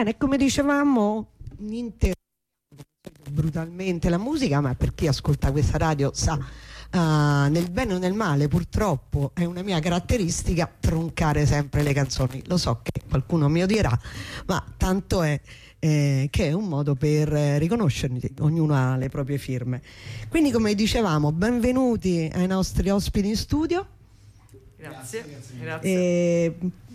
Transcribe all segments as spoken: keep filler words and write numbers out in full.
Bene, come dicevamo, niente brutalmente la musica, ma per chi ascolta questa radio sa, uh, nel bene o nel male, purtroppo è una mia caratteristica troncare sempre le canzoni. Lo so che qualcuno mi odierà, ma tanto è eh, che è un modo per eh, riconoscerli, ognuno ha le proprie firme. Quindi, come dicevamo, benvenuti ai nostri ospiti in studio. Grazie, grazie. E,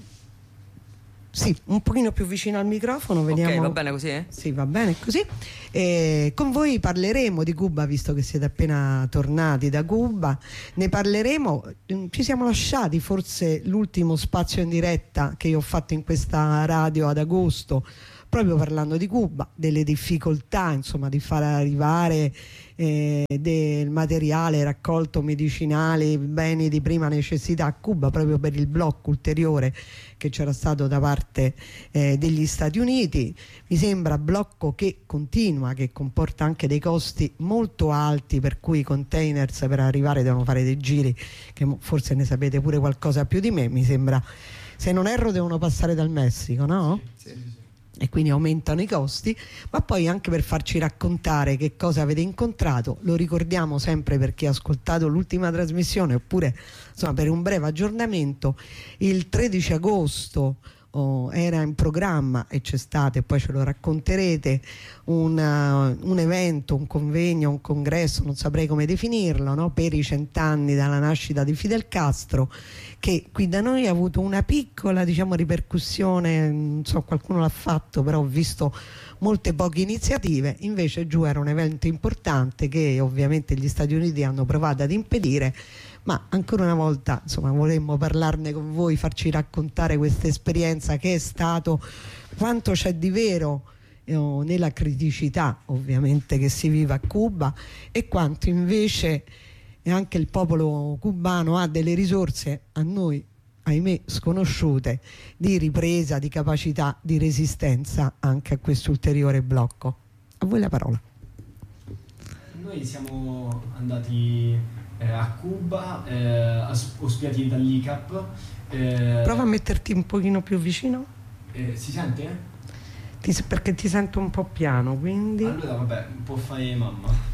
sì, un pochino più vicino al microfono, vediamo. Ok, va bene così? Eh? Sì, va bene così. E con voi parleremo di Cuba, visto che siete appena tornati da Cuba. Ne parleremo, ci siamo lasciati forse l'ultimo spazio in diretta che io ho fatto in questa radio ad agosto, proprio parlando di Cuba, delle difficoltà insomma di far arrivare eh, del materiale raccolto medicinale, beni di prima necessità a Cuba, proprio per il blocco ulteriore che c'era stato da parte eh, degli Stati Uniti. Mi sembra blocco che continua, che comporta anche dei costi molto alti, per cui i containers per arrivare devono fare dei giri che forse ne sapete pure qualcosa più di me. Mi sembra, se non erro, devono passare dal Messico, no? Sì, sì, sì. E quindi aumentano i costi, ma poi anche per farci raccontare che cosa avete incontrato. Lo ricordiamo sempre per chi ha ascoltato l'ultima trasmissione, oppure insomma per un breve aggiornamento: il tredici agosto oh, era in programma, e c'è stato, e poi ce lo racconterete, una, un evento, un convegno, un congresso, non saprei come definirlo, no? Per i cent'anni dalla nascita di Fidel Castro, che qui da noi ha avuto una piccola, diciamo, ripercussione. Non so, qualcuno l'ha fatto, però ho visto molte poche iniziative. Invece giù era un evento importante che ovviamente gli Stati Uniti hanno provato ad impedire, ma ancora una volta insomma vorremmo parlarne con voi, farci raccontare questa esperienza, che è stato, quanto c'è di vero eh, nella criticità ovviamente che si vive a Cuba, e quanto invece e anche il popolo cubano ha delle risorse a noi, ahimè, sconosciute, di ripresa, di capacità, di resistenza anche a questo ulteriore blocco. A voi la parola. Noi siamo andati eh, a Cuba, eh, ospitati dall'I C A P. Eh, Prova a metterti un pochino più vicino. Eh, si sente? Ti, perché ti sento un po' piano, quindi... Allora vabbè, può fare mamma.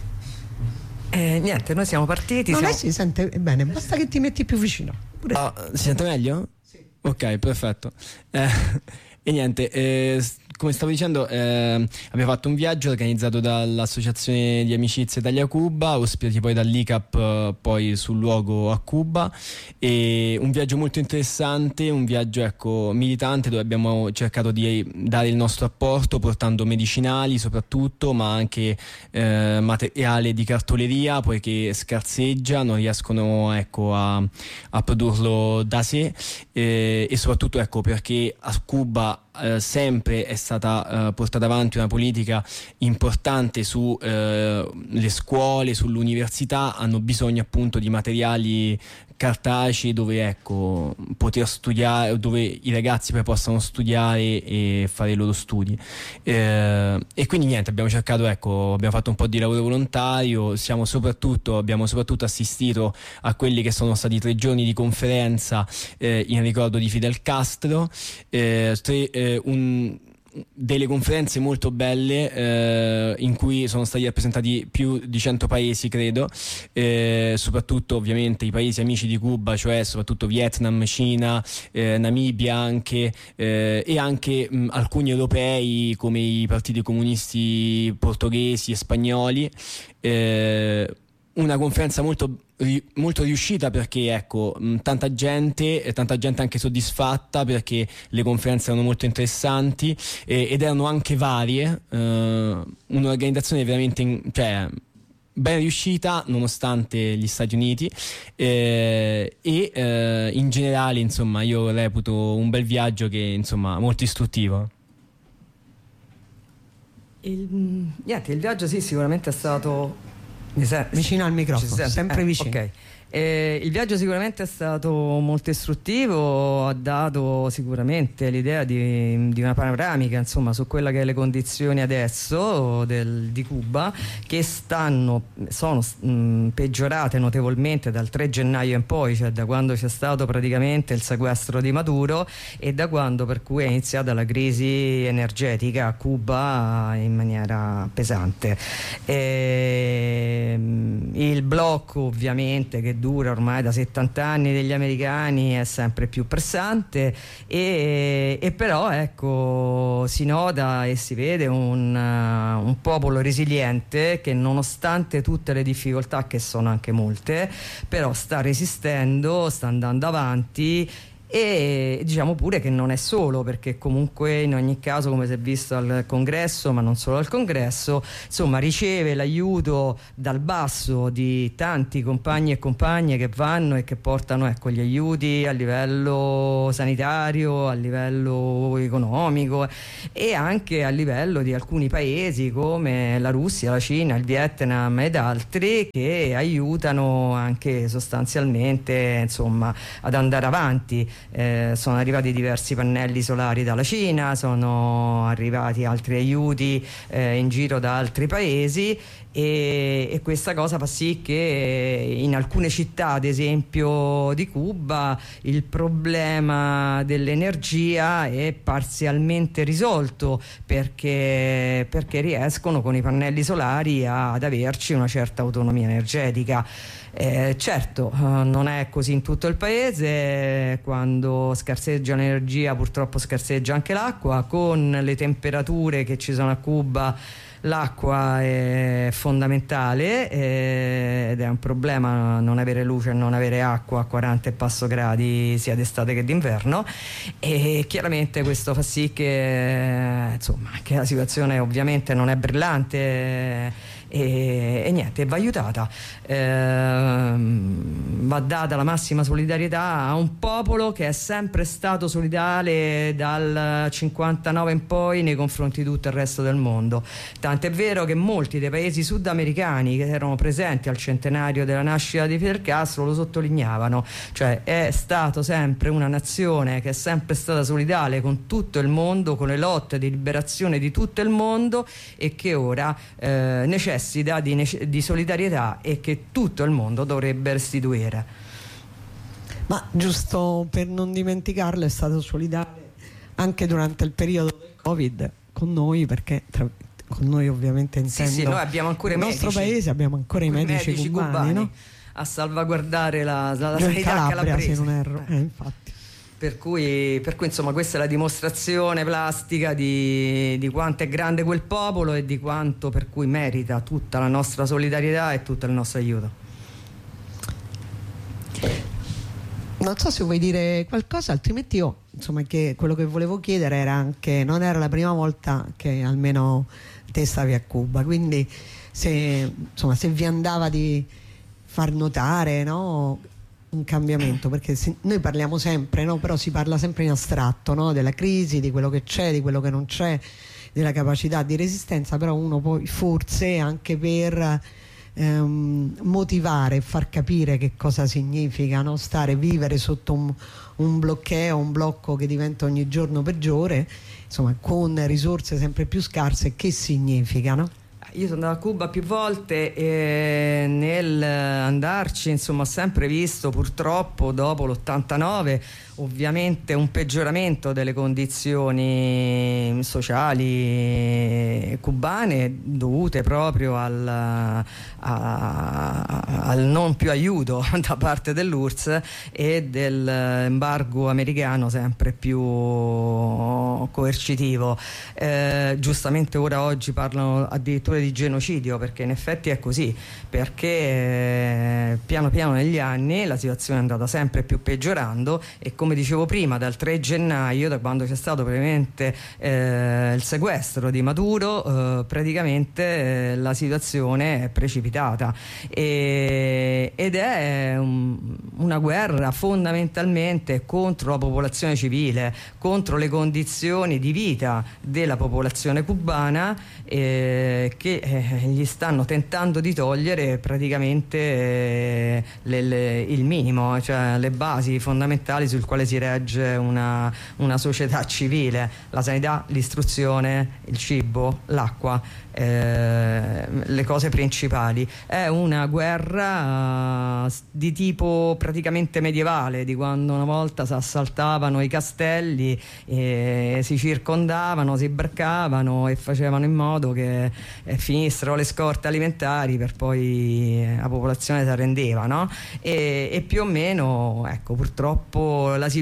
Eh, niente, noi siamo partiti. No, siamo... lei si sente bene, basta che ti metti più vicino. Pure... Oh, si sente meglio? Sì. Ok, perfetto. Eh, e niente, eh, come stavo dicendo, eh, abbiamo fatto un viaggio organizzato dall'Associazione di Amicizia Italia-Cuba, ospitati poi dall'I C A P, eh, poi sul luogo a Cuba, e un viaggio molto interessante, un viaggio ecco militante, dove abbiamo cercato di dare il nostro apporto portando medicinali soprattutto, ma anche eh, materiale di cartoleria, poiché scarseggia, non riescono ecco a, a produrlo da sé, eh, e soprattutto ecco perché a Cuba Eh, sempre è stata eh, portata avanti una politica importante su eh, le scuole, sull'università, hanno bisogno appunto di materiali cartacei dove ecco poter studiare, dove i ragazzi poi possano studiare e fare i loro studi, eh, e quindi niente, abbiamo cercato ecco abbiamo fatto un po' di lavoro volontario, siamo soprattutto abbiamo soprattutto assistito a quelli che sono stati tre giorni di conferenza eh, in ricordo di Fidel Castro, eh, tre, eh, un delle conferenze molto belle eh, in cui sono stati rappresentati più di cento paesi credo, eh, soprattutto ovviamente i paesi amici di Cuba, cioè soprattutto Vietnam, Cina, eh, Namibia anche, eh, e anche mh, alcuni europei come i partiti comunisti portoghesi e spagnoli, eh, una conferenza molto molto riuscita perché ecco mh, tanta gente e tanta gente anche soddisfatta perché le conferenze erano molto interessanti e, ed erano anche varie, eh, un'organizzazione veramente in, cioè ben riuscita nonostante gli Stati Uniti, eh, e eh, in generale insomma io reputo un bel viaggio che insomma molto istruttivo. Il, niente, il viaggio sì sicuramente è stato... Vicino al microfono, sempre eh, vicino. Ok. Eh, il viaggio sicuramente è stato molto istruttivo, ha dato sicuramente l'idea di, di una panoramica, insomma, su quella che è le condizioni adesso del, di Cuba, che stanno, sono mh, peggiorate notevolmente dal tre gennaio in poi, cioè da quando c'è stato praticamente il sequestro di Maduro e da quando per cui è iniziata la crisi energetica a Cuba in maniera pesante. Eh, il blocco ovviamente che dura ormai da settanta anni degli americani è sempre più pressante e, e però ecco si nota e si vede un, uh, un popolo resiliente che nonostante tutte le difficoltà, che sono anche molte, però sta resistendo, sta andando avanti. E diciamo pure che non è solo, perché comunque in ogni caso, come si è visto al congresso, ma non solo al congresso, insomma riceve l'aiuto dal basso di tanti compagni e compagne che vanno e che portano ecco gli aiuti a livello sanitario, a livello economico e anche a livello di alcuni paesi come la Russia, la Cina, il Vietnam ed altri, che aiutano anche sostanzialmente insomma ad andare avanti. Eh, sono arrivati diversi pannelli solari dalla Cina, sono arrivati altri aiuti eh, in giro da altri paesi e, e questa cosa fa sì che in alcune città, ad esempio di Cuba, il problema dell'energia è parzialmente risolto perché, perché riescono con i pannelli solari a, ad averci una certa autonomia energetica. Eh, certo, eh, non è così in tutto il paese, quando scarseggia l'energia purtroppo scarseggia anche l'acqua, con le temperature che ci sono a Cuba l'acqua è fondamentale eh, ed è un problema non avere luce e non avere acqua a quaranta e passo gradi sia d'estate che d'inverno e chiaramente questo fa sì che, insomma, che la situazione ovviamente non è brillante e, e niente, va aiutata, eh, va data la massima solidarietà a un popolo che è sempre stato solidale dal cinquantanove in poi nei confronti di tutto il resto del mondo. Tant'è vero che molti dei paesi sudamericani che erano presenti al centenario della nascita di Fidel Castro lo sottolineavano, cioè è stato sempre una nazione che è sempre stata solidale con tutto il mondo, con le lotte di liberazione di tutto il mondo e che ora eh, necessita di, nece- di solidarietà e che tutto il mondo dovrebbe restituire. Ma giusto per non dimenticarlo, è stato solidale anche durante il periodo del Covid con noi, perché tra, con noi ovviamente intendo sì, sì, noi abbiamo ancora i nel medici, nostro paese abbiamo ancora i medici, medici cubani, cubani no? a salvaguardare la, la, la Giù in sanità Calabria, calabrese, se non erro, eh, infatti. Per cui, per cui insomma questa è la dimostrazione plastica di, di quanto è grande quel popolo e di quanto per cui merita tutta la nostra solidarietà e tutto il nostro aiuto. Non so se vuoi dire qualcosa, altrimenti io, insomma, che quello che volevo chiedere era anche, non era la prima volta che almeno te stavi a Cuba, quindi se, insomma, se vi andava di far notare, no, un cambiamento, perché se, noi parliamo sempre, no, però si parla sempre in astratto, no, della crisi, di quello che c'è, di quello che non c'è, della capacità di resistenza, però uno poi forse anche per ehm, motivare e far capire che cosa significa, no, stare, vivere sotto un, un bloccheo, un blocco che diventa ogni giorno peggiore, insomma, con risorse sempre più scarse, che significa, no? Io sono andata a Cuba più volte e nel andarci insomma ho sempre visto purtroppo dopo l'ottantanove ovviamente un peggioramento delle condizioni sociali cubane dovute proprio al, a, al non più aiuto da parte dell'U R S S e dell'embargo americano sempre più coercitivo. Eh, giustamente ora oggi parlano addirittura di genocidio, perché in effetti è così, perché eh, piano piano negli anni la situazione è andata sempre più peggiorando e come come dicevo prima, dal tre gennaio, da quando c'è stato praticamente eh, il sequestro di Maduro, eh, praticamente eh, la situazione è precipitata e, ed è un, una guerra fondamentalmente contro la popolazione civile, contro le condizioni di vita della popolazione cubana, eh, che eh, gli stanno tentando di togliere praticamente eh, le, le, il minimo, cioè le basi fondamentali sul quale si regge una, una società civile: la sanità, l'istruzione, il cibo, l'acqua, eh, le cose principali. È una guerra uh, di tipo praticamente medievale, di quando una volta si assaltavano i castelli, e si circondavano, si braccavano e facevano in modo che eh, finissero le scorte alimentari, per poi eh, la popolazione si arrendeva, no? E, e più o meno, ecco, purtroppo la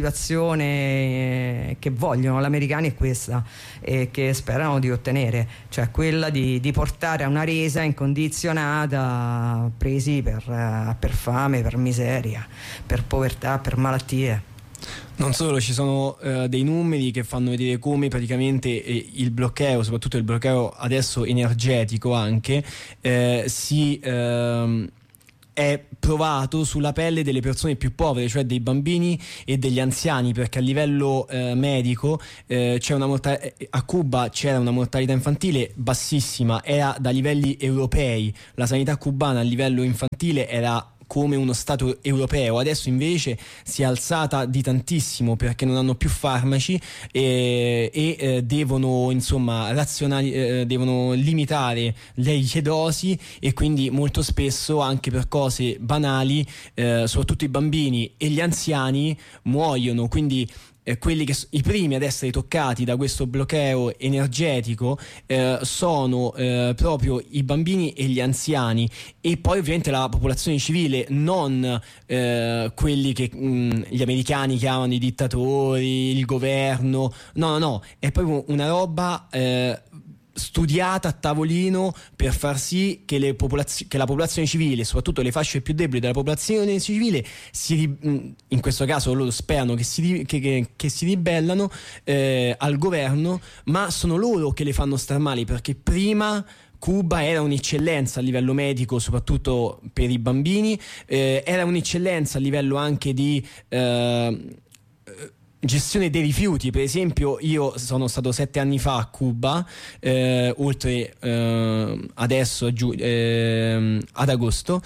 situazione che vogliono gli americani è questa, e che sperano di ottenere, cioè quella di, di portare a una resa incondizionata, presi per, uh, per fame, per miseria, per povertà, per malattie. Non solo, ci sono uh, dei numeri che fanno vedere come praticamente eh, il bloccao, soprattutto il bloccao adesso energetico anche, eh, si uh, è provato sulla pelle delle persone più povere, cioè dei bambini e degli anziani, perché a livello eh, medico eh, c'è una morta- a Cuba c'era una mortalità infantile bassissima, era da livelli europei, la sanità cubana a livello infantile era come uno stato europeo. Adesso invece si è alzata di tantissimo perché non hanno più farmaci e, e eh, devono insomma razionali, eh, devono limitare le dosi, e quindi molto spesso anche per cose banali eh, soprattutto i bambini e gli anziani muoiono. Quindi Eh, quelli che i primi ad essere toccati da questo bloccao energetico eh, sono eh, proprio i bambini e gli anziani, e poi ovviamente la popolazione civile, non eh, quelli che mh, gli americani chiamano i dittatori, il governo. No, no, no, è proprio una roba eh, studiata a tavolino per far sì che, le popolaz- che la popolazione civile, soprattutto le fasce più deboli della popolazione civile, si, in questo caso loro sperano che si, che, che, che si ribellano eh, al governo, ma sono loro che le fanno star male, perché prima Cuba era un'eccellenza a livello medico, soprattutto per i bambini, eh, era un'eccellenza a livello anche di eh, gestione dei rifiuti. Per esempio, io sono stato sette anni fa a Cuba, eh, oltre eh, adesso giù, eh, ad agosto,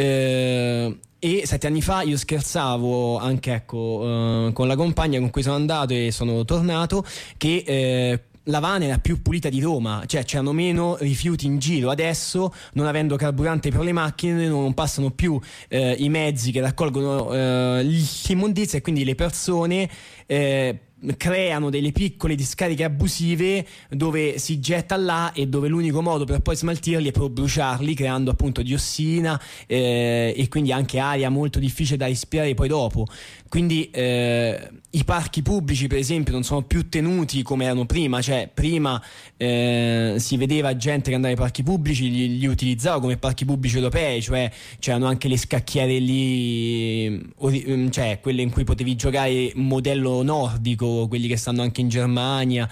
eh, e sette anni fa io scherzavo anche, ecco, eh, con la compagna con cui sono andato e sono tornato, che eh, La Habana è la più pulita di Roma, cioè c'erano meno rifiuti in giro. Adesso, non avendo carburante per le macchine, non passano più eh, i mezzi che raccolgono eh, l'immondizia, e quindi le persone eh, creano delle piccole discariche abusive dove si getta là, e dove l'unico modo per poi smaltirli è proprio bruciarli, creando appunto diossina eh, e quindi anche aria molto difficile da respirare poi dopo. Quindi eh, i parchi pubblici, per esempio, non sono più tenuti come erano prima, cioè prima eh, si vedeva gente che andava ai parchi pubblici, li, li utilizzava come parchi pubblici europei, cioè c'erano anche le scacchiere lì, cioè quelle in cui potevi giocare modello nordico, quelli che stanno anche in Germania,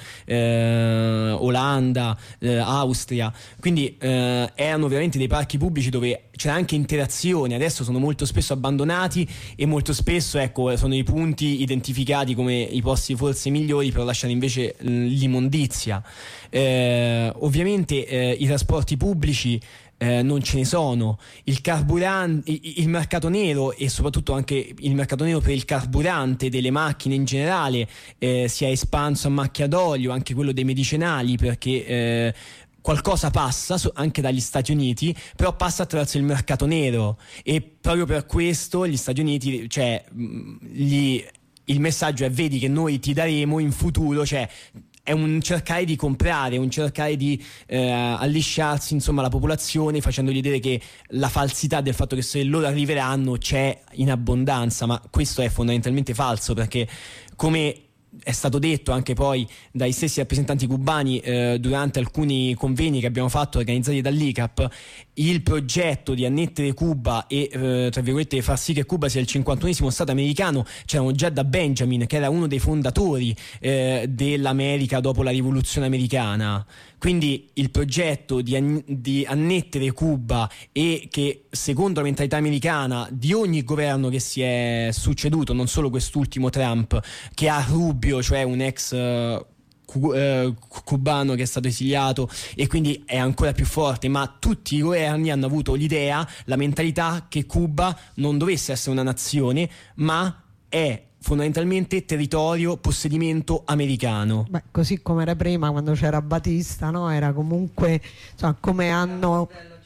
eh, Olanda, eh, Austria. Quindi eh, erano veramente dei parchi pubblici dove c'era anche interazione. Adesso sono molto spesso abbandonati, e molto spesso, ecco, sono i punti identificati come i posti forse migliori per lasciare invece l'immondizia. Eh, ovviamente eh, i trasporti pubblici Eh, non ce ne sono, il carburante, il mercato nero, e soprattutto anche il mercato nero per il carburante delle macchine in generale eh, si è espanso a macchia d'olio, anche quello dei medicinali, perché eh, qualcosa passa anche dagli Stati Uniti, però passa attraverso il mercato nero, e proprio per questo gli Stati Uniti, cioè gli, il messaggio è: vedi che noi ti daremo in futuro, cioè è un cercare di comprare, un cercare di eh, allisciarsi insomma la popolazione, facendogli vedere che la falsità del fatto che se loro arriveranno c'è in abbondanza. Ma questo è fondamentalmente falso, perché come è stato detto anche poi dai stessi rappresentanti cubani eh, durante alcuni convegni che abbiamo fatto organizzati dall'I C A P, il progetto di annettere Cuba e eh, tra virgolette far sì che Cuba sia il cinquantunesimo stato americano c'erano già da Benjamin, che era uno dei fondatori eh, dell'America dopo la rivoluzione americana. Quindi il progetto di, an- di annettere Cuba, e che secondo la mentalità americana di ogni governo che si è succeduto, non solo quest'ultimo Trump, che ha Rubio, cioè un ex uh, cu- uh, cubano che è stato esiliato e quindi è ancora più forte, ma tutti i governi hanno avuto l'idea, la mentalità che Cuba non dovesse essere una nazione, ma è fondamentalmente territorio, possedimento americano. Beh, così come era prima quando c'era Batista, no? Era comunque, insomma, come hanno...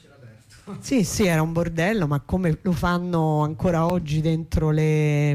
Sì, sì, era un bordello, ma come lo fanno ancora oggi dentro le,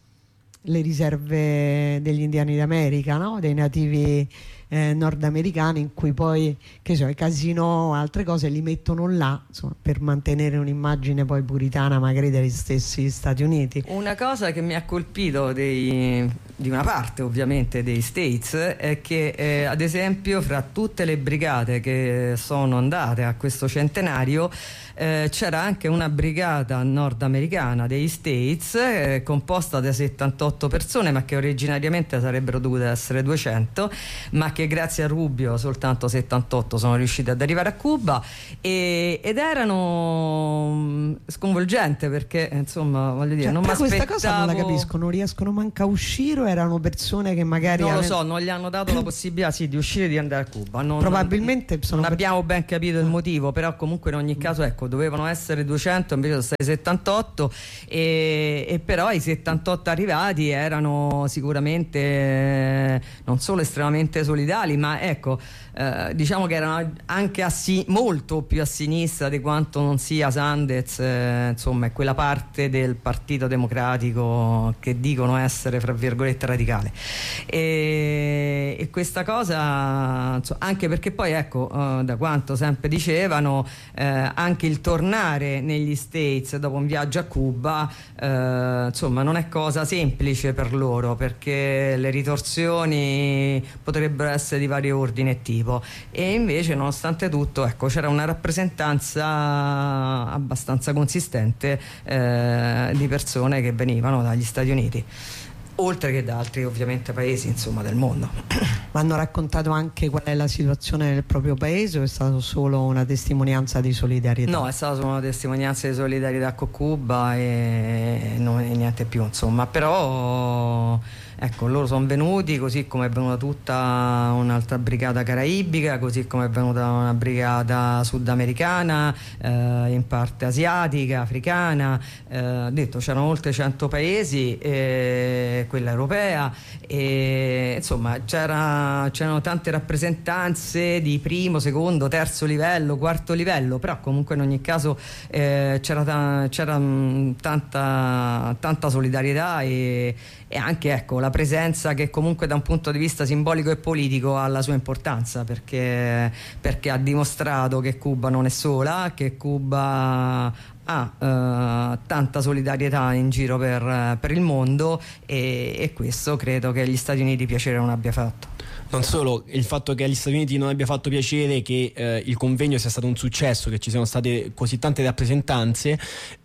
le riserve degli indiani d'America, no? Dei nativi eh, nordamericani, in cui poi, che so, i casino, altre cose li mettono là, insomma, per mantenere un'immagine poi puritana magari degli stessi Stati Uniti. Una cosa che mi ha colpito dei, di una parte ovviamente dei States è che eh, ad esempio fra tutte le brigate che sono andate a questo centenario eh, c'era anche una brigata nordamericana degli States eh, composta da settantotto persone, ma che originariamente sarebbero dovute essere duecento, ma che grazie a Rubio soltanto settantotto sono riusciti ad arrivare a Cuba, e, ed erano mh, sconvolgente, perché insomma voglio dire, Cioè, non mi però aspettavo. questa cosa non la capisco, non riescono manco a uscire, o erano persone che magari Non lo ave- so, non gli hanno dato la possibilità sì, di uscire e di andare a Cuba. Non, probabilmente non, sono non per- abbiamo ben capito il motivo, però comunque in ogni caso ecco, dovevano essere duecento, invece sono stati settantotto, e, e però i settantotto arrivati erano sicuramente eh, non solo estremamente solidali, ma ecco eh, diciamo che erano anche a si- molto più a sinistra di quanto non sia Sanders, eh, insomma è quella parte del Partito Democratico che dicono essere fra virgolette radicale, e, e questa cosa insomma, anche perché poi ecco eh, da quanto sempre dicevano eh, anche il tornare negli States dopo un viaggio a Cuba eh, insomma non è cosa semplice per loro, perché le ritorsioni potrebbero essere di vario ordine e tipo, e invece nonostante tutto ecco c'era una rappresentanza abbastanza consistente eh, di persone che venivano dagli Stati Uniti, oltre che da altri ovviamente paesi insomma del mondo. Ma hanno raccontato anche qual è la situazione nel proprio paese, o è stato solo una testimonianza di solidarietà? No, è stata solo una testimonianza di solidarietà con Cuba e, non, e niente più insomma, però ecco loro sono venuti, così come è venuta tutta un'altra brigata caraibica, così come è venuta una brigata sudamericana, eh, in parte asiatica, africana, eh, detto c'erano oltre cento paesi, eh, quella europea, e insomma c'era, c'erano tante rappresentanze di primo, secondo, terzo livello, quarto livello, però comunque in ogni caso eh, c'era, ta- c'era mh, tanta, tanta solidarietà e, e anche ecco la presenza che comunque da un punto di vista simbolico e politico ha la sua importanza, perché, perché ha dimostrato che Cuba non è sola, che Cuba ha eh, tanta solidarietà in giro per, per il mondo, e, e questo credo che agli Stati Uniti piacere non abbia fatto. Non solo, il fatto che agli Stati Uniti non abbia fatto piacere che eh, il convegno sia stato un successo, che ci siano state così tante rappresentanze,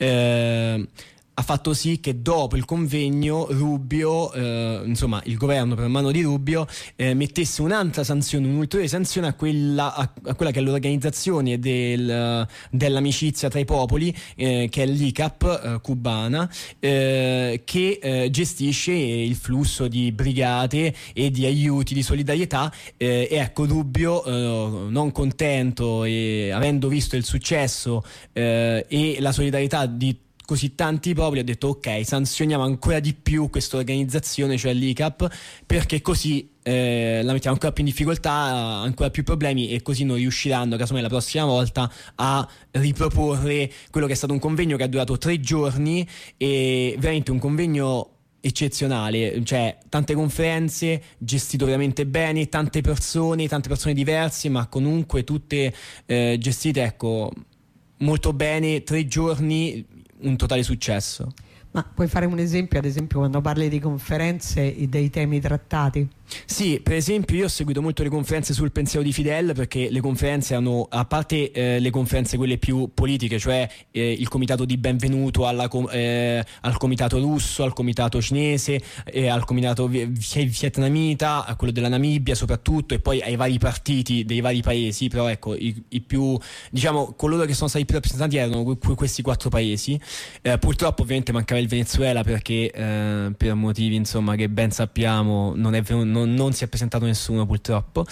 eh, ha fatto sì che dopo il convegno Rubio, eh, insomma il governo per mano di Rubio, eh, mettesse un'altra sanzione, un'ulteriore sanzione a quella, a, a quella che è l'organizzazione del, dell'amicizia tra i popoli, eh, che è l'I C A P eh, cubana, eh, che eh, gestisce il flusso di brigate e di aiuti di solidarietà, eh, e ecco Rubio, eh, non contento e avendo visto il successo eh, e la solidarietà di così tanti popoli, ha detto ok, sanzioniamo ancora di più questa organizzazione, cioè l'I C A P, perché così eh, la mettiamo ancora più in difficoltà, ancora più problemi, e così non riusciranno casomai la prossima volta a riproporre quello che è stato un convegno che ha durato tre giorni, e veramente un convegno eccezionale, cioè tante conferenze, gestito veramente bene, tante persone, tante persone diverse, ma comunque tutte eh, gestite ecco molto bene, tre giorni, un totale successo. Ma puoi fare un esempio, ad esempio quando parli di conferenze dei temi trattati? Sì, per esempio io ho seguito molto le conferenze sul pensiero di Fidel, perché le conferenze hanno, a parte eh, le conferenze quelle più politiche, cioè eh, il comitato di benvenuto alla, eh, al comitato russo, al comitato cinese, eh, al comitato vietnamita, a quello della Namibia soprattutto, e poi ai vari partiti dei vari paesi, però ecco i, i più, diciamo, coloro che sono stati più rappresentati erano questi quattro paesi. Eh, purtroppo ovviamente mancava il Venezuela perché eh, per motivi insomma che ben sappiamo non è venuto, non, non si è presentato nessuno purtroppo,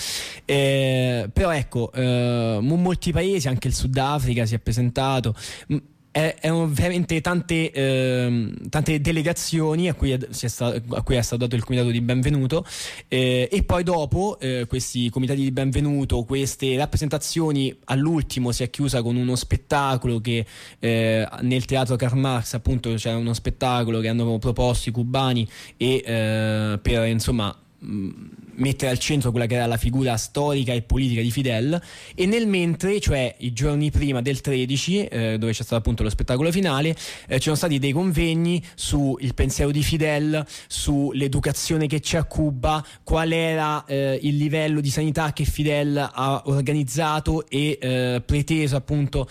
eh, però ecco eh, molti paesi, anche il Sudafrica si è presentato. Erano veramente tante, eh, tante delegazioni a cui, è, si è sta, a cui è stato dato il comitato di benvenuto, eh, e poi dopo eh, questi comitati di benvenuto, queste rappresentazioni, all'ultimo si è chiusa con uno spettacolo che eh, nel teatro Karl Marx appunto c'era uno spettacolo che hanno proposto i cubani e eh, per insomma mettere al centro quella che era la figura storica e politica di Fidel. E nel mentre, cioè i giorni prima del tredici, eh, dove c'è stato appunto lo spettacolo finale, eh, ci sono stati dei convegni sul pensiero di Fidel, sull'educazione che c'è a Cuba, qual era eh, il livello di sanità che Fidel ha organizzato e eh, preteso appunto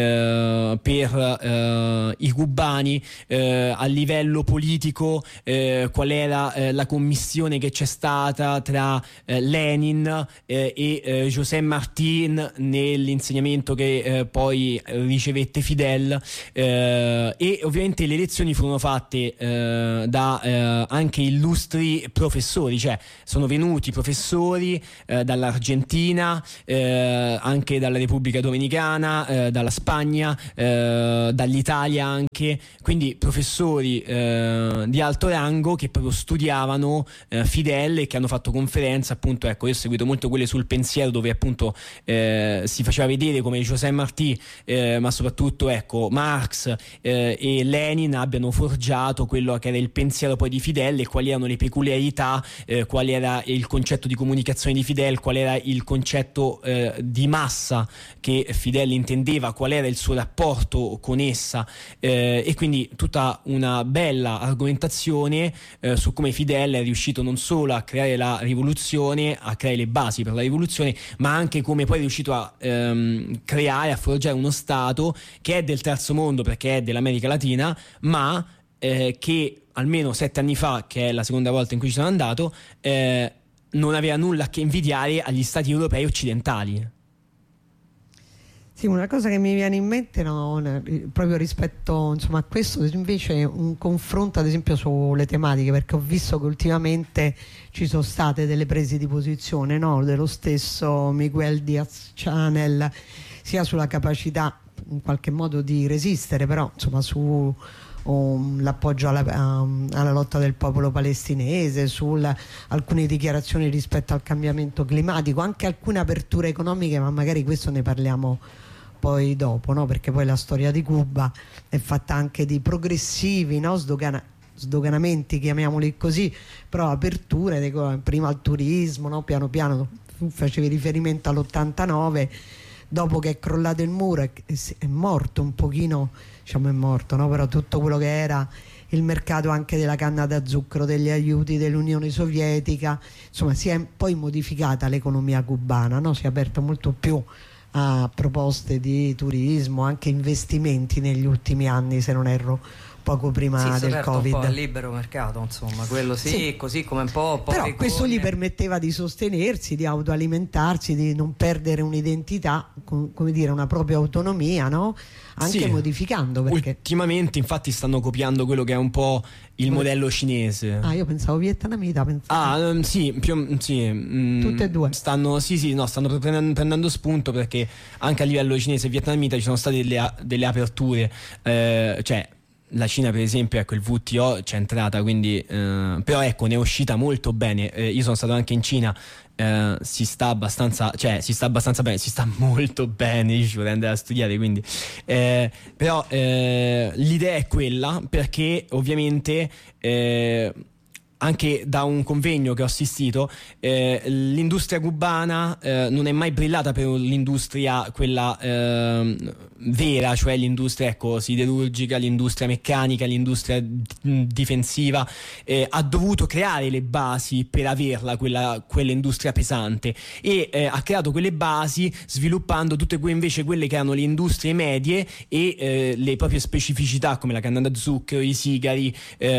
eh, per eh, i cubani, eh, a livello politico, eh, qual era eh, la commissione che c'è stata tra eh, Lenin eh, e eh, José Martín nell'insegnamento che eh, poi ricevette Fidel, eh, e ovviamente le lezioni furono fatte eh, da eh, anche illustri professori, cioè sono venuti professori eh, dall'Argentina, eh, anche dalla Repubblica Dominicana, eh, dalla Spagna, eh, dall'Italia anche, quindi professori eh, di alto rango che proprio studiavano eh, Fidel e che hanno fatto conferenze appunto. Ecco, io ho seguito molto quelle sul pensiero, dove appunto eh, si faceva vedere come José Martí eh, ma soprattutto ecco Marx eh, e Lenin abbiano forgiato quello che era il pensiero poi di Fidel, e quali erano le peculiarità, eh, qual era il concetto di comunicazione di Fidel, qual era il concetto eh, di massa che Fidel intendeva, qual era il suo rapporto con essa, eh, e quindi tutta una bella argomentazione eh, su come Fidel è riuscito non solo a creare la rivoluzione, a creare le basi per la rivoluzione, ma anche come poi è riuscito a ehm, creare, a forgiare uno Stato che è del terzo mondo perché è dell'America Latina, ma eh, che almeno sette anni fa, che è la seconda volta in cui ci sono andato, eh, non aveva nulla a che invidiare agli Stati europei occidentali. Sì, una cosa che mi viene in mente, no, proprio rispetto insomma, a questo, invece un confronto ad esempio sulle tematiche, perché ho visto che ultimamente ci sono state delle prese di posizione, no, dello stesso Miguel Díaz-Canel, sia sulla capacità in qualche modo di resistere, però insomma su um, l'appoggio alla, um, alla lotta del popolo palestinese, su alcune dichiarazioni rispetto al cambiamento climatico, anche alcune aperture economiche, ma magari questo ne parliamo poi dopo, no? Perché poi la storia di Cuba è fatta anche di progressivi, no? Sdogana sdoganamenti, chiamiamoli così, però aperture, prima al turismo, no? Piano piano, tu facevi riferimento all'ottantanove, dopo che è crollato il muro è, è morto un pochino, diciamo è morto, no? Però tutto quello che era il mercato anche della canna da zucchero, degli aiuti dell'Unione Sovietica, insomma si è poi modificata l'economia cubana, no? Si è aperta molto più a proposte di turismo, anche investimenti negli ultimi anni, se non erro, poco prima sì, del Covid. Un po' al libero mercato, insomma, quello sì, sì. Così come un po', po però questo gli permetteva di sostenersi, di autoalimentarsi, di non perdere un'identità, come dire, una propria autonomia, no? Anche sì, modificando, perché ultimamente infatti stanno copiando quello che è un po' il modello cinese. Ah, io pensavo vietnamita, pensavo. Ah, um, sì, più, sì mm, tutte e due. Stanno, sì, sì, no, stanno prendendo, prendendo spunto, perché anche a livello cinese e vietnamita ci sono state delle, delle aperture, eh, cioè la Cina per esempio, ecco, il W T O c'è entrata, quindi eh, però ecco, ne è uscita molto bene. Eh, io sono stato anche in Cina, eh, si sta abbastanza, cioè si sta abbastanza bene, si sta molto bene, io ci vorrei andare a studiare, quindi eh, però eh, l'idea è quella, perché ovviamente eh, anche da un convegno che ho assistito, eh, l'industria cubana eh, non è mai brillata per l'industria quella eh, vera, cioè l'industria ecco, siderurgica, l'industria meccanica, l'industria d- difensiva, eh, ha dovuto creare le basi per averla quella, quell'industria pesante e eh, ha creato quelle basi sviluppando tutte que- invece quelle che erano le industrie medie e eh, le proprie specificità come la canna da zucchero, i sigari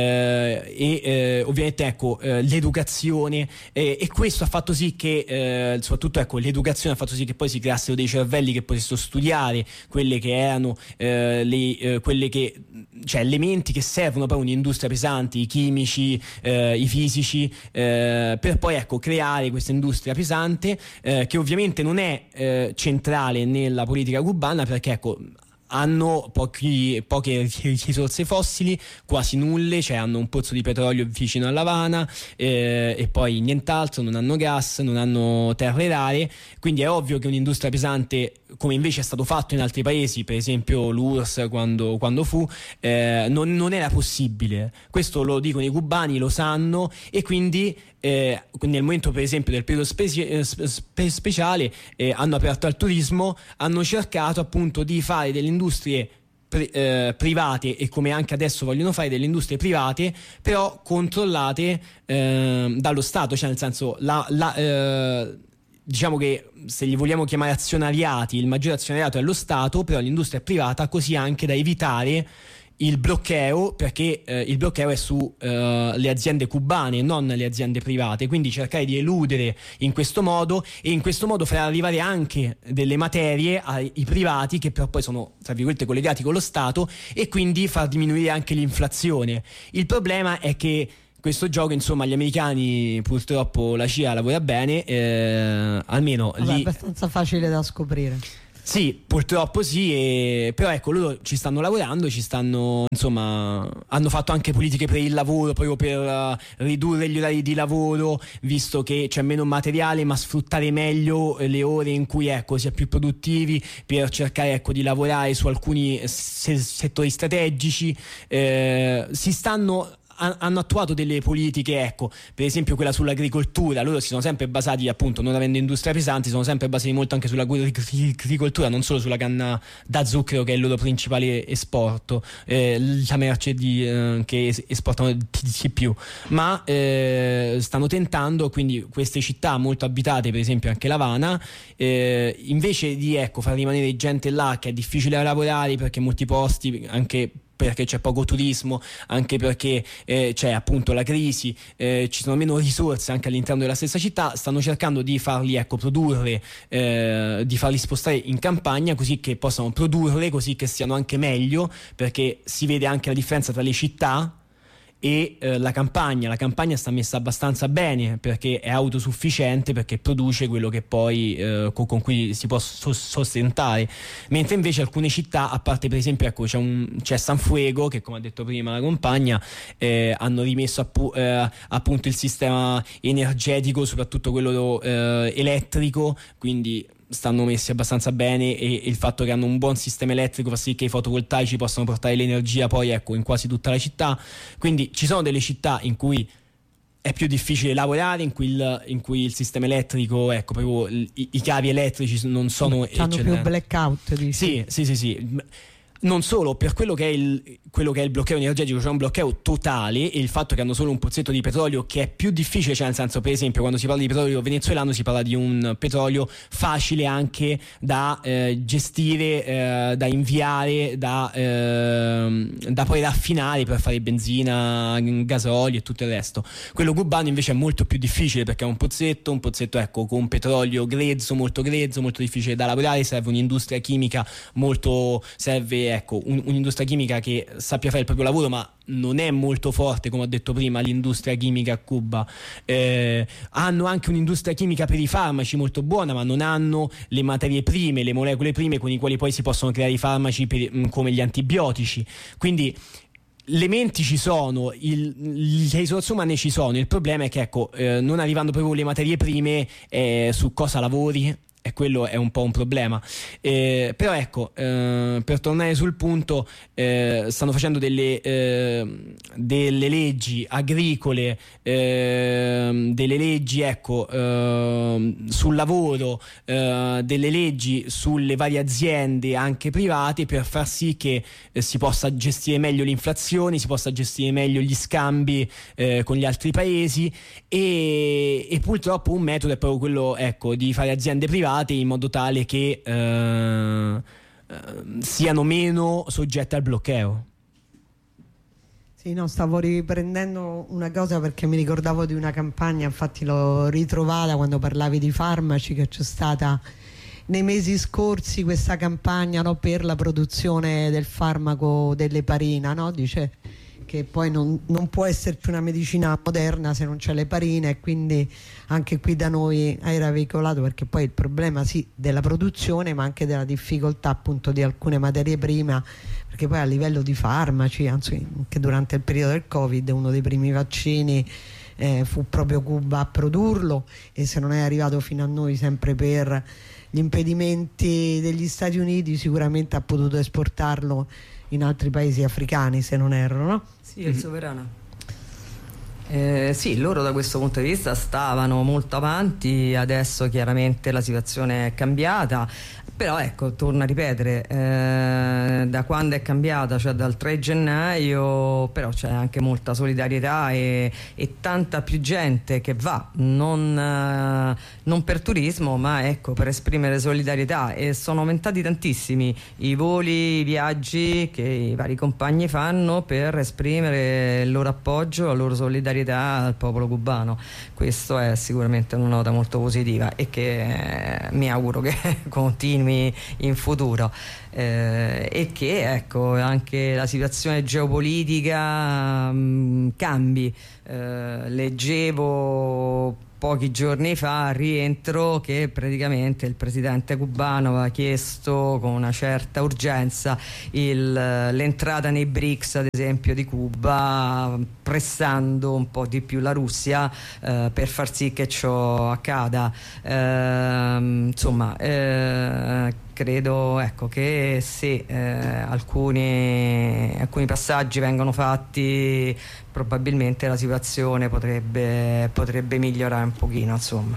eh, e eh, ovviamente ecco eh, l'educazione eh, e questo ha fatto sì che eh, soprattutto ecco l'educazione ha fatto sì che poi si creassero dei cervelli che potessero studiare quelle che erano eh, le, eh, quelle che cioè elementi che servono poi un'industria pesante, i chimici, eh, i fisici eh, per poi ecco creare questa industria pesante eh, che ovviamente non è eh, centrale nella politica cubana perché ecco hanno pochi, poche risorse fossili, quasi nulle, cioè hanno un pozzo di petrolio vicino a La Habana eh, e poi nient'altro, non hanno gas, non hanno terre rare, quindi è ovvio che un'industria pesante, come invece è stato fatto in altri paesi, per esempio l'U R S S quando, quando fu, eh, non, non era possibile. Questo lo dicono i cubani, lo sanno e quindi Eh, nel momento per esempio del periodo speci- eh, spe- speciale eh, hanno aperto al turismo, hanno cercato appunto di fare delle industrie pri- eh, private e come anche adesso vogliono fare delle industrie private però controllate eh, dallo Stato, cioè nel senso la, la eh, diciamo che se li vogliamo chiamare azionariati, il maggiore azionariato è lo Stato, però l'industria è privata, così anche da evitare il bloqueo, perché eh, il bloqueo è su eh, le aziende cubane, non le aziende private, quindi cercare di eludere in questo modo e in questo modo far arrivare anche delle materie ai privati che però poi sono tra virgolette collegati con lo Stato e quindi far diminuire anche l'inflazione. Il problema è che questo gioco, insomma, gli americani, purtroppo la C I A lavora bene, eh, almeno Vabbè, lì è abbastanza facile da scoprire. Sì, purtroppo sì, e... però ecco loro ci stanno lavorando, ci stanno, insomma, hanno fatto anche politiche per il lavoro, proprio per uh, ridurre gli orari di lavoro, visto che c'è meno materiale, ma sfruttare meglio le ore in cui ecco si è più produttivi per cercare ecco di lavorare su alcuni se- settori strategici, eh, si stanno hanno attuato delle politiche, ecco, per esempio quella sull'agricoltura. Loro si sono sempre basati, appunto, non avendo industria pesante, si sono sempre basati molto anche sull'agricoltura, non solo sulla canna da zucchero che è il loro principale esporto, eh, la merce di, eh, che esportano di più, ma eh, stanno tentando, quindi queste città molto abitate, per esempio anche La Habana, eh, invece di ecco far rimanere gente là che è difficile lavorare perché molti posti anche perché c'è poco turismo, anche perché eh, c'è appunto la crisi, eh, ci sono meno risorse anche all'interno della stessa città, stanno cercando di farli ecco produrre, eh, di farli spostare in campagna così che possano produrre, così che siano anche meglio, perché si vede anche la differenza tra le città e eh, la campagna. La campagna sta messa abbastanza bene perché è autosufficiente, perché produce quello che poi eh, con, con cui si può so- sostentare, mentre invece alcune città, a parte per esempio ecco c'è, un, c'è San Fuego che, come ha detto prima la compagna, eh, hanno rimesso appu- eh, appunto il sistema energetico, soprattutto quello eh, elettrico, quindi stanno messi abbastanza bene e, e il fatto che hanno un buon sistema elettrico fa sì che i fotovoltaici possano portare l'energia poi ecco in quasi tutta la città. Quindi ci sono delle città in cui è più difficile lavorare, in cui il, in cui il sistema elettrico, ecco proprio i, i cavi elettrici non sono hanno più blackout, dici? Sì, sì, sì, sì. Non solo, per quello che è il, quello che è il bloccao energetico, c'è cioè un bloccao totale, e il fatto che hanno solo un pozzetto di petrolio che è più difficile, cioè nel senso, per esempio, quando si parla di petrolio venezuelano si parla di un petrolio facile anche da eh, gestire, eh, da inviare, da, eh, da poi raffinare per fare benzina, gasolio e tutto il resto. Quello cubano invece è molto più difficile perché è un pozzetto, un pozzetto ecco con petrolio grezzo, molto grezzo, molto difficile da lavorare, serve un'industria chimica molto, serve ecco un, un'industria chimica che sappia fare il proprio lavoro, ma non è molto forte, come ho detto prima, l'industria chimica a Cuba. Eh, hanno anche un'industria chimica per i farmaci molto buona, ma non hanno le materie prime, le molecole prime con i quali poi si possono creare i farmaci per, come gli antibiotici. Quindi le menti ci sono, il, le risorse umane ci sono, il problema è che ecco eh, non arrivando proprio le materie prime, eh, su cosa lavori e quello è un po' un problema. Eh, però ecco, eh, per tornare sul punto, eh, stanno facendo delle, eh, delle leggi agricole, eh, delle leggi ecco, eh, sul lavoro, eh, delle leggi sulle varie aziende anche private, per far sì che eh, si possa gestire meglio l'inflazione, si possa gestire meglio gli scambi eh, con gli altri paesi, e, e purtroppo un metodo è proprio quello, ecco, di fare aziende private in modo tale che eh, eh, siano meno soggette al bloqueo. Sì, no, stavo riprendendo una cosa perché mi ricordavo di una campagna, infatti l'ho ritrovata quando parlavi di farmaci, che c'è stata nei mesi scorsi questa campagna, no, per la produzione del farmaco dell'eparina, no? Dice che poi non, non può esserci una medicina moderna se non c'è l'eparina, e quindi anche qui da noi era veicolato, perché poi il problema sì della produzione ma anche della difficoltà appunto di alcune materie prime, perché poi a livello di farmaci, anzi anche durante il periodo del Covid uno dei primi vaccini eh, fu proprio Cuba a produrlo, e se non è arrivato fino a noi sempre per gli impedimenti degli Stati Uniti sicuramente ha potuto esportarlo in altri paesi africani, se non erro, no? Sì, è sovrana. Eh, sì, loro da questo punto di vista stavano molto avanti, adesso chiaramente la situazione è cambiata, però ecco, torno a ripetere, eh, da quando è cambiata, cioè dal tre gennaio, però c'è anche molta solidarietà e, e tanta più gente che va, non, eh, non per turismo, ma ecco, per esprimere solidarietà, e sono aumentati tantissimi i voli, i viaggi che i vari compagni fanno per esprimere il loro appoggio, la loro solidarietà al popolo cubano. Questo è sicuramente una nota molto positiva e che eh, mi auguro che continui in futuro, eh, e che ecco anche la situazione geopolitica mh, cambi. Eh, leggevo pochi giorni fa al rientro che praticamente il presidente cubano aveva chiesto con una certa urgenza il, l'entrata nei BRICS, ad esempio, di Cuba, pressando un po' di più la Russia eh, per far sì che ciò accada. Eh, insomma, eh, credo ecco, che se eh, alcuni, alcuni passaggi vengono fatti, probabilmente la situazione potrebbe, potrebbe migliorare un pochino, insomma.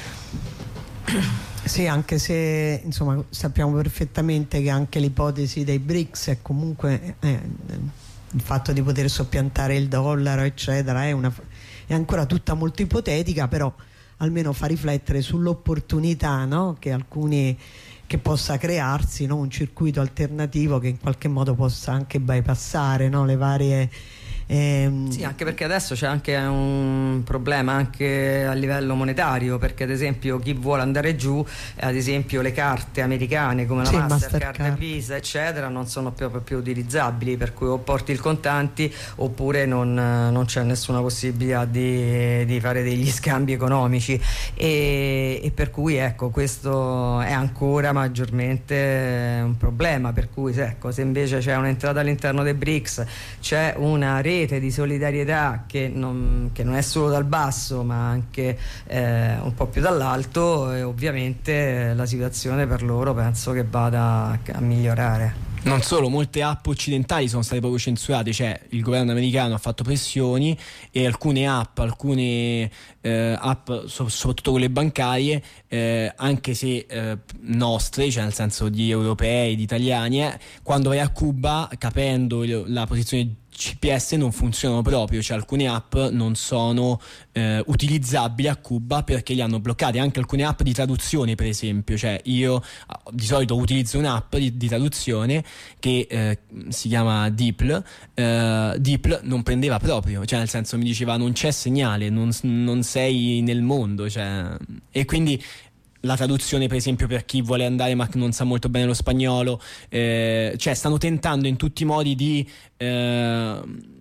Sì, anche se insomma sappiamo perfettamente che anche l'ipotesi dei BRICS è comunque eh, il fatto di poter soppiantare il dollaro eccetera è, una, è ancora tutta molto ipotetica, però almeno fa riflettere sull'opportunità, no? Che alcuni che possa crearsi, no? Un circuito alternativo che in qualche modo possa anche bypassare, no? Le varie ehm... sì, anche perché adesso c'è anche un problema anche a livello monetario, perché ad esempio chi vuole andare giù, ad esempio le carte americane come la sì, Mastercard, Mastercard, Visa eccetera non sono proprio più utilizzabili, per cui o porti il contanti oppure non, non c'è nessuna possibilità di, di fare degli scambi economici, e, e per cui ecco, questo è ancora maggiormente un problema, per cui se, ecco, se invece c'è un'entrata all'interno dei BRICS, c'è una rete di solidarietà che non, che non è solo dal basso ma anche eh, un po' più dall'alto, e ovviamente la situazione per loro penso che vada a migliorare. Non solo, molte app occidentali sono state proprio censurate, cioè il governo americano ha fatto pressioni e alcune app, alcune eh, app, so, soprattutto quelle bancarie, eh, anche se eh, nostre, cioè nel senso di europei, di italiani, eh, quando vai a Cuba, capendo la posizione G P S, non funzionano proprio, cioè alcune app non sono eh, utilizzabili a Cuba perché li hanno bloccati, anche alcune app di traduzione, per esempio, cioè io di solito utilizzo un'app di, di traduzione che eh, si chiama DeepL, eh, DeepL non prendeva proprio, cioè nel senso mi diceva non c'è segnale, non, non sei nel mondo, cioè, e quindi la traduzione per esempio per chi vuole andare ma non sa molto bene lo spagnolo, eh, cioè stanno tentando in tutti i modi di eh,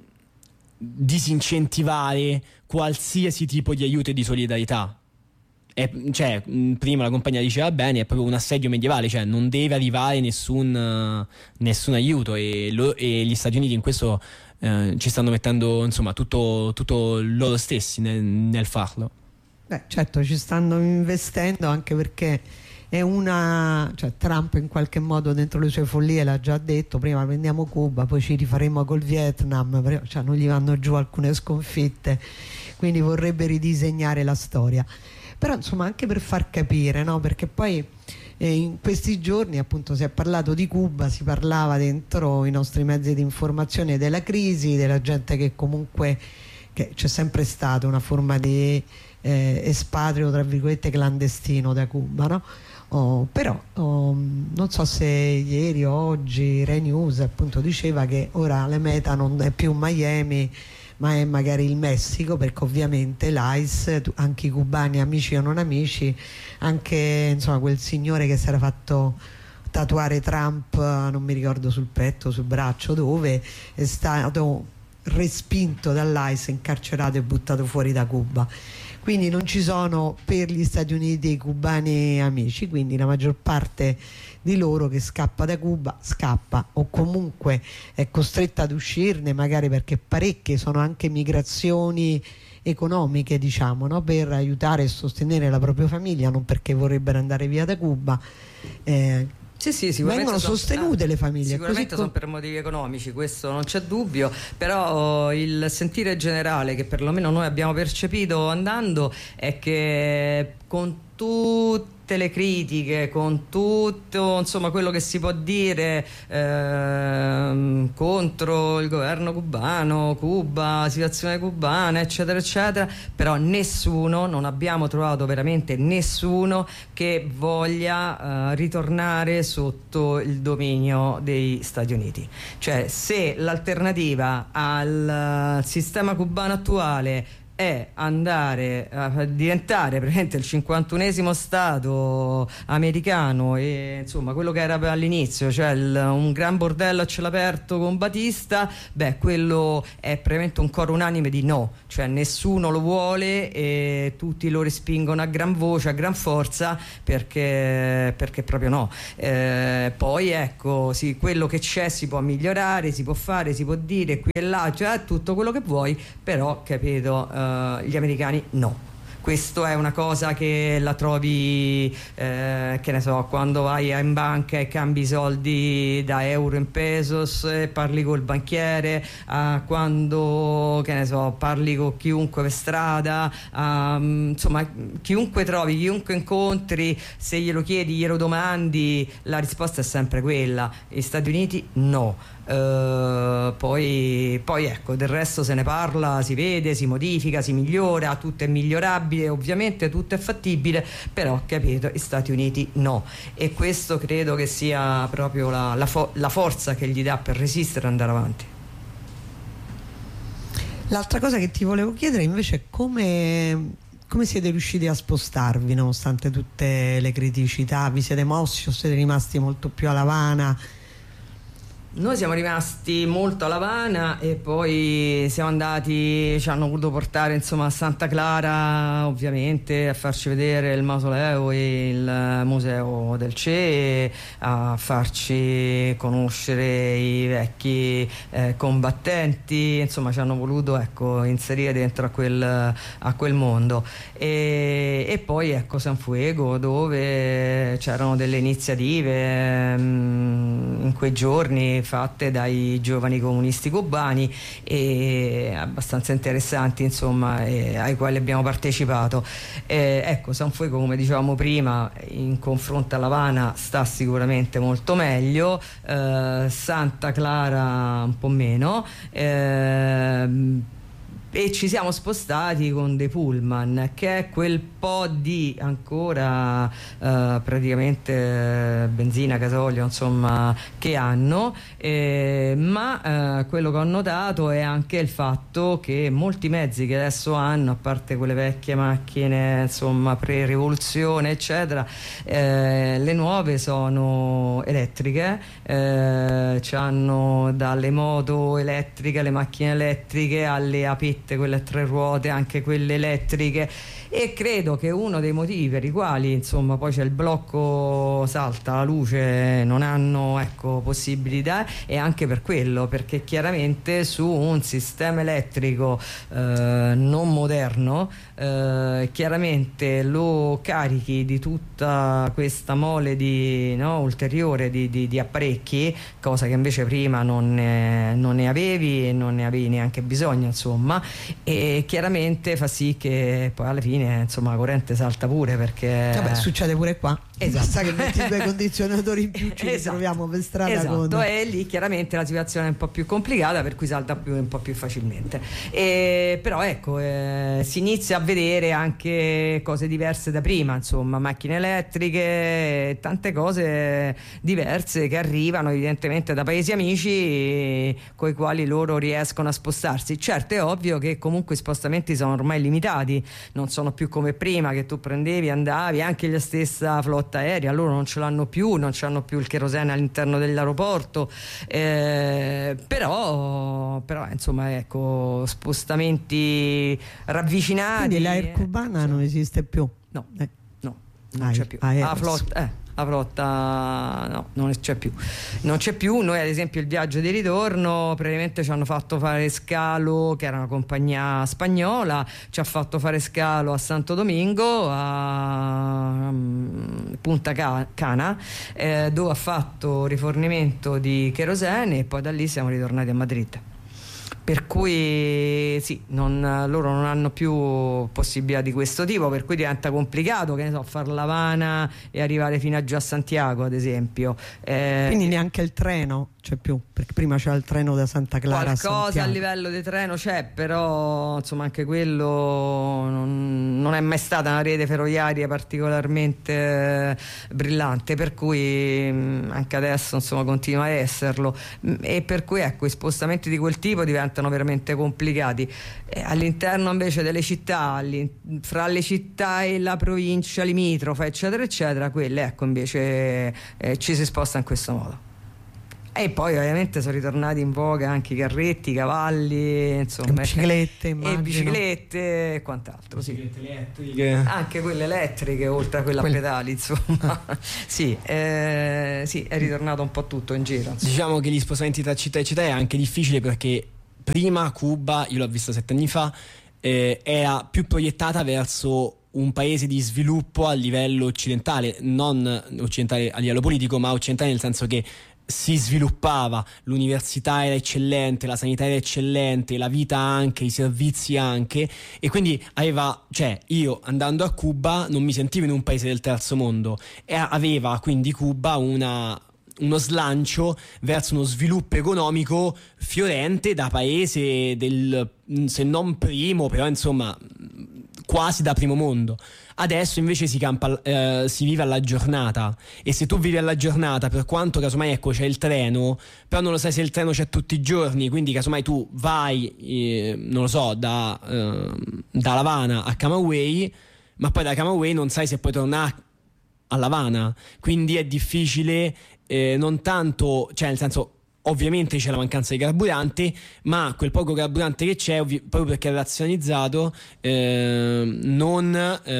disincentivare qualsiasi tipo di aiuto e di solidarietà. È, cioè, prima la compagnia diceva bene, è proprio un assedio medievale, cioè non deve arrivare nessun, uh, nessun aiuto, e, lo, e gli Stati Uniti in questo uh, ci stanno mettendo insomma tutto, tutto loro stessi nel, nel farlo. Beh, certo, ci stanno investendo, anche perché è una, cioè Trump in qualche modo dentro le sue follie l'ha già detto, prima prendiamo Cuba, poi ci rifaremo col Vietnam, cioè non gli vanno giù alcune sconfitte, quindi vorrebbe ridisegnare la storia. Però insomma anche per far capire, no? Perché poi eh, in questi giorni appunto si è parlato di Cuba, si parlava dentro i nostri mezzi di informazione della crisi, della gente che comunque, che c'è sempre stata una forma di eh, espatrio tra virgolette clandestino da Cuba, no? Oh, però oh, non so se ieri o oggi Rai News appunto diceva che ora la meta non è più Miami ma è magari il Messico, perché ovviamente l'I C E, anche i cubani amici o non amici, anche insomma quel signore che si era fatto tatuare Trump, non mi ricordo sul petto, sul braccio dove, è stato respinto dall'I C E, incarcerato e buttato fuori da Cuba. Quindi non ci sono per gli Stati Uniti i cubani amici, quindi la maggior parte di loro che scappa da Cuba scappa o comunque è costretta ad uscirne, magari perché parecchie sono anche migrazioni economiche, diciamo, no? Per aiutare e sostenere la propria famiglia, non perché vorrebbero andare via da Cuba. Eh, Sì, sì, sicuramente vengono sono, sostenute le famiglie. Sicuramente sono per motivi economici, questo non c'è dubbio, però il sentire generale che perlomeno noi abbiamo percepito andando è che con tutte le critiche, con tutto insomma quello che si può dire ehm, contro il governo cubano, Cuba, situazione cubana, eccetera eccetera, però nessuno, non abbiamo trovato veramente nessuno che voglia eh, ritornare sotto il dominio degli Stati Uniti. Cioè, se l'alternativa al sistema cubano attuale è andare a diventare praticamente il cinquantunesimo stato americano e insomma quello che era all'inizio, cioè il, un gran bordello a cielo aperto con Batista, beh, quello è praticamente un coro unanime di no, cioè nessuno lo vuole e tutti lo respingono a gran voce, a gran forza, perché, perché proprio no. Eh, poi ecco, sì, quello che c'è si può migliorare, si può fare, si può dire qui e là, cioè tutto quello che vuoi, però capito, eh, gli americani no. Questo è una cosa che la trovi, eh, che ne so, quando vai in banca e cambi i soldi da euro in pesos e parli col banchiere, uh, quando, che ne so, parli con chiunque per strada, um, insomma, chiunque trovi, chiunque incontri, se glielo chiedi, glielo domandi, la risposta è sempre quella. Gli Stati Uniti no. Uh, poi, poi ecco, del resto se ne parla, si vede, si modifica, si migliora, tutto è migliorabile, ovviamente tutto è fattibile, però capito, gli Stati Uniti no, e questo credo che sia proprio la, la, fo- la forza che gli dà per resistere e andare avanti. L'altra cosa che ti volevo chiedere invece è come, come siete riusciti a spostarvi nonostante tutte le criticità, vi siete mossi o siete rimasti molto più a L'Avana? Noi siamo rimasti molto a L'Avana e poi siamo andati, ci hanno voluto portare insomma a Santa Clara, ovviamente, a farci vedere il mausoleo e il museo del Che, a farci conoscere i vecchi eh, combattenti, insomma ci hanno voluto, ecco, inserire dentro a quel, a quel mondo. E, e poi ecco San Fuego, dove c'erano delle iniziative mh, in quei giorni fatte dai giovani comunisti cubani e abbastanza interessanti, insomma, e ai quali abbiamo partecipato. Eh, ecco, San Fuego, come dicevamo prima, in confronto a L'Avana sta sicuramente molto meglio, eh, Santa Clara un po' meno, eh, e ci siamo spostati con dei pullman, che è quel po' di ancora eh, praticamente benzina, gasolio, insomma, che hanno, eh, ma eh, quello che ho notato è anche il fatto che molti mezzi che adesso hanno, a parte quelle vecchie macchine insomma pre-rivoluzione eccetera, eh, le nuove sono elettriche, eh, c'hanno dalle moto elettriche, le macchine elettriche, alle apette, quelle a tre ruote, anche quelle elettriche, e credo che uno dei motivi per i quali insomma poi c'è il blocco, salta la luce, non hanno ecco possibilità, è anche per quello, perché chiaramente su un sistema elettrico eh, non moderno eh, chiaramente lo carichi di tutta questa mole di no, ulteriore di, di, di apparecchi, cosa che invece prima non ne, non ne avevi e non ne avevi neanche bisogno, insomma, e chiaramente fa sì che poi alla fine insomma la corrente salta pure, perché vabbè, succede pure qua. Esatto. Basta che metti due condizionatori in più, ci esatto. ritroviamo per strada. Esatto, con... e lì chiaramente la situazione è un po' più complicata, per cui salta più, un po' più facilmente. E, però ecco, eh, si inizia a vedere anche cose diverse da prima, insomma, macchine elettriche, tante cose diverse che arrivano evidentemente da paesi amici con i quali loro riescono a spostarsi. Certo, è ovvio che comunque i spostamenti sono ormai limitati, non sono più come prima che tu prendevi, andavi, anche la stessa flotta aerea, loro non ce l'hanno più, non ce l'hanno più il cherosene all'interno dell'aeroporto, eh, però, però insomma ecco, spostamenti ravvicinati. Quindi l'aer cubana eh, non esiste più? No, eh. no, non Ai, c'è più. Aeros. La flotta, eh, la flotta no, non c'è più. Non c'è più. Noi ad esempio il viaggio di ritorno praticamente ci hanno fatto fare scalo, che era una compagnia spagnola, ci ha fatto fare scalo a Santo Domingo, a um, Punta Cana, eh, dove ha fatto rifornimento di cherosene e poi da lì siamo ritornati a Madrid. Per cui sì, non, loro non hanno più possibilità di questo tipo, per cui diventa complicato, che ne so, far l'Havana e arrivare fino a giù a Santiago, ad esempio. Eh, Quindi neanche il treno c'è più, perché prima c'era il treno da Santa Clara a qualcosa Santiago. a livello di treno c'è, però insomma anche quello non, non è mai stata una rete ferroviaria particolarmente eh, brillante, per cui mh, anche adesso insomma continua a esserlo, mh, e per cui ecco, i spostamenti di quel tipo diventano veramente complicati. Eh, all'interno invece delle città, fra le città e la provincia limitrofa eccetera eccetera, quelle ecco invece eh, ci si sposta in questo modo. E poi ovviamente sono ritornati in voga anche i carretti, i cavalli, insomma, e biciclette, immagino. e biciclette e quant'altro, sì. Biciclette elettriche. Anche quelle elettriche, oltre a quelle Quelle... a pedali, insomma. sì, eh, sì, è ritornato un po' tutto in giro, insomma. Diciamo che gli spostamenti tra città e città è anche difficile, perché prima Cuba, io l'ho vista sette anni fa, eh, era più proiettata verso un paese di sviluppo a livello occidentale, non occidentale a livello politico, ma occidentale nel senso che si sviluppava, l'università era eccellente, la sanità era eccellente, la vita anche, i servizi anche, e quindi aveva, cioè io andando a Cuba non mi sentivo in un paese del terzo mondo, e aveva quindi Cuba una uno slancio verso uno sviluppo economico fiorente da paese del, se non primo, però insomma quasi da primo mondo. Adesso invece si campa, eh, si vive alla giornata, e se tu vivi alla giornata, per quanto casomai ecco c'è il treno, però non lo sai se il treno c'è tutti i giorni, quindi casomai tu vai eh, non lo so da, eh, da L'Havana a Camagüey, ma poi da Camagüey non sai se puoi tornare a L'Havana, quindi è difficile, eh, non tanto, cioè nel senso, ovviamente c'è la mancanza di carburante, ma quel poco carburante che c'è, ovvi- proprio perché è razionalizzato, eh, non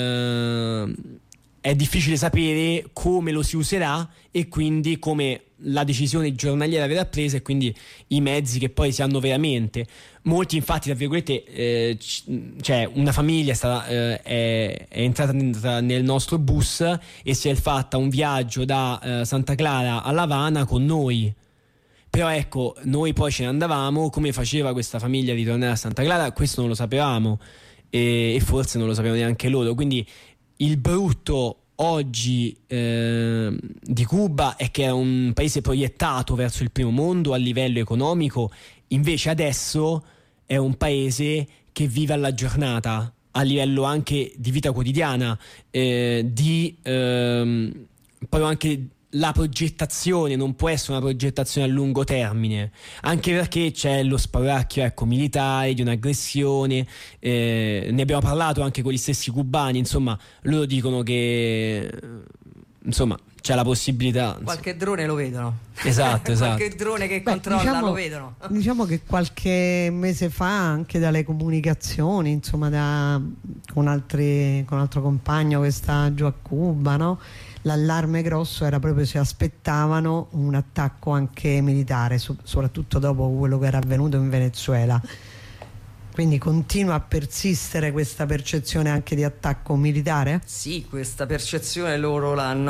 eh, è difficile sapere come lo si userà, e quindi come la decisione giornaliera verrà presa, e quindi i mezzi che poi si hanno veramente. Molti infatti, tra virgolette, eh, c- cioè una famiglia è, stata, eh, è, è entrata nel nostro bus e si è fatta un viaggio da eh, Santa Clara a L'Havana con noi. Però ecco, noi poi ce ne andavamo, come faceva questa famiglia a ritornare a Santa Clara, questo non lo sapevamo, e, e forse non lo sapevano neanche loro. Quindi il brutto oggi eh, di Cuba è che era un paese proiettato verso il primo mondo a livello economico, invece adesso è un paese che vive alla giornata, a livello anche di vita quotidiana, eh, di eh, poi anche la progettazione non può essere una progettazione a lungo termine, anche perché c'è lo spauracchio, ecco, militare, di un'aggressione, eh, ne abbiamo parlato anche con gli stessi cubani, insomma loro dicono che insomma c'è la possibilità. Qualche drone lo vedono. Esatto, esatto. Qualche drone che Beh, controlla diciamo, lo vedono. Diciamo che qualche mese fa anche dalle comunicazioni, insomma, da, con, altri, con altro compagno che sta giù a Cuba, no? L'allarme grosso era proprio se aspettavano un attacco anche militare, so, soprattutto dopo quello che era avvenuto in Venezuela. Quindi continua a persistere questa percezione anche di attacco militare? Sì, questa percezione loro l'hanno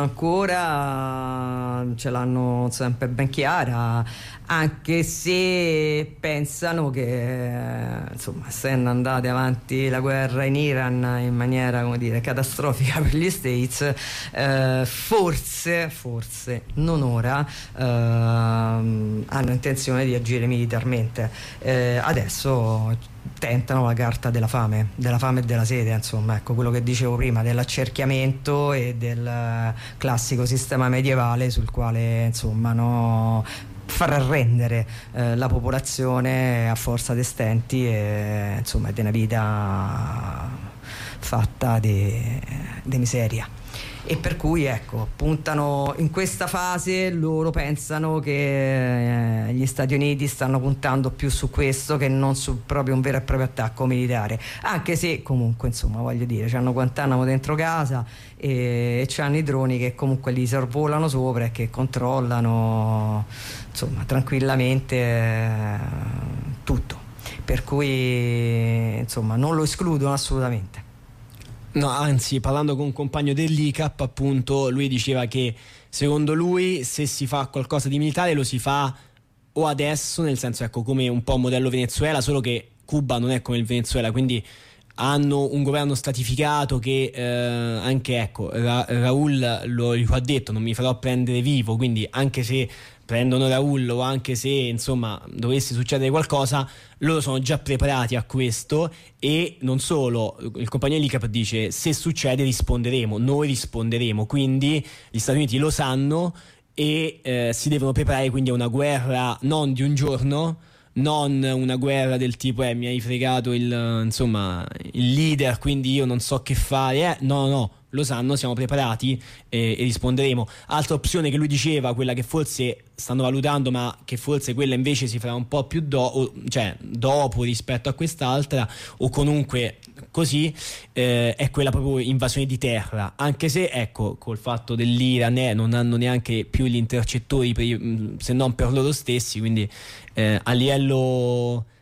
ancora, ce l'hanno sempre ben chiara, anche se pensano che, insomma, essendo andate avanti la guerra in Iran in maniera, come dire, catastrofica per gli States, eh, forse, forse, non ora, eh, hanno intenzione di agire militarmente. Eh, adesso tentano la carta della fame, della fame e della sete, insomma, ecco quello che dicevo prima, dell'accerchiamento e del classico sistema medievale sul quale, insomma, no, far arrendere eh, la popolazione a forza di stenti e, insomma, di una vita fatta di miseria. E per cui, ecco, puntano in questa fase, loro pensano che eh, gli Stati Uniti stanno puntando più su questo che non su proprio un vero e proprio attacco militare, anche se comunque, insomma, voglio dire, c'hanno Guantanamo dentro casa e, e c'hanno i droni che comunque li sorvolano sopra e che controllano, insomma, tranquillamente eh, tutto, per cui, insomma, non lo escludono assolutamente. No, anzi, parlando con un compagno dell'I C A P, appunto, lui diceva che secondo lui se si fa qualcosa di militare lo si fa o adesso, nel senso, ecco, come un po' modello Venezuela, solo che Cuba non è come il Venezuela, quindi hanno un governo stratificato che eh, anche, ecco, Ra- Raul lo, lo ha detto, non mi farò prendere vivo, quindi anche se prendono Raul o anche se, insomma, dovesse succedere qualcosa, loro sono già preparati a questo. E non solo, il compagno dell'I C A P dice se succede risponderemo, noi risponderemo, quindi gli Stati Uniti lo sanno e eh, si devono preparare quindi a una guerra non di un giorno, non una guerra del tipo eh, mi hai fregato il, insomma, il leader, quindi io non so che fare, eh. no no lo sanno, siamo preparati eh, e risponderemo. Altra opzione che lui diceva, quella che forse stanno valutando ma che forse quella invece si farà un po' più do- cioè dopo rispetto a quest'altra, o comunque così, eh, è quella proprio invasione di terra, anche se, ecco, col fatto dell'Iran eh, non hanno neanche più gli intercettori per, se non per loro stessi, quindi eh, a livello